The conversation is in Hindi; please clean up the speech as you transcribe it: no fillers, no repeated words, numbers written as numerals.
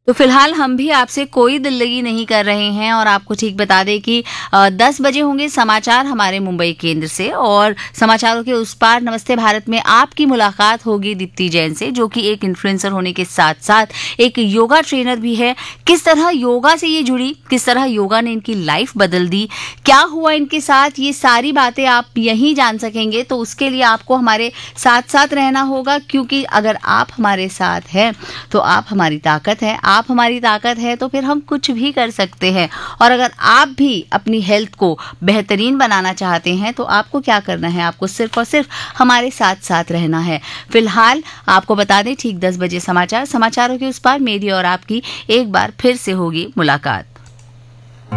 तो फिलहाल हम भी आपसे कोई दिल्लगी नहीं कर रहे हैं और आपको ठीक बता दें कि 10 बजे होंगे समाचार हमारे मुंबई केंद्र से और समाचारों के उस पार नमस्ते भारत में आपकी मुलाकात होगी दीप्ति जैन से, जो कि एक इन्फ्लुएंसर होने के साथ साथ एक योगा ट्रेनर भी है। किस तरह योगा से ये जुड़ी, किस तरह योगा ने इनकी लाइफ बदल दी, क्या हुआ इनके साथ, ये सारी बातें आप यहीं जान सकेंगे। तो उसके लिए आपको हमारे साथ साथ रहना होगा, क्योंकि अगर आप हमारे साथ हैं तो आप हमारी ताकत है, आप हमारी ताकत है तो फिर हम कुछ भी कर सकते हैं। और अगर आप भी अपनी हेल्थ को बेहतरीन बनाना चाहते हैं तो आपको क्या करना है, आपको सिर्फ और सिर्फ हमारे साथ साथ रहना है। फिलहाल आपको बता दें ठीक 10 बजे समाचारों के उस पार मेरी और आपकी एक बार फिर से होगी मुलाकात।